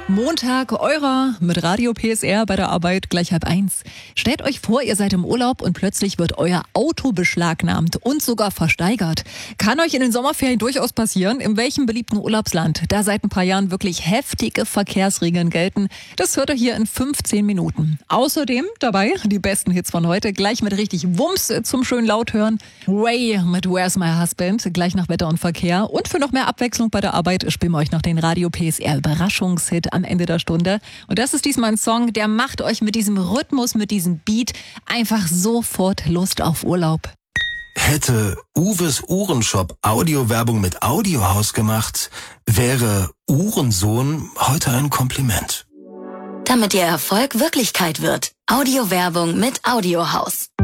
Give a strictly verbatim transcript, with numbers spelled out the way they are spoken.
Montag, eurer mit Radio P S R bei der Arbeit gleich halb eins. Stellt euch vor, ihr seid im Urlaub und plötzlich wird euer Auto beschlagnahmt und sogar versteigert. Kann euch in den Sommerferien durchaus passieren. In welchem beliebten Urlaubsland da seit ein paar Jahren wirklich heftige Verkehrsregeln gelten, das hört ihr hier in fünfzehn Minuten. Außerdem dabei die besten Hits von heute, gleich mit richtig Wumms zum schön laut hören. Ray mit Where's My Husband, gleich nach Wetter und Verkehr. Und für noch mehr Abwechslung bei der Arbeit spielen wir euch noch den Radio P S R Überraschungshit am Ende der Stunde. Und das ist diesmal ein Song, der macht euch mit diesem Rhythmus, mit diesem Beat einfach sofort Lust auf Urlaub. Hätte Uwes Uhrenshop Audiowerbung mit Audiohaus gemacht, wäre Uhrensohn heute ein Kompliment. Damit Ihr Erfolg Wirklichkeit wird. Audiowerbung mit Audiohaus.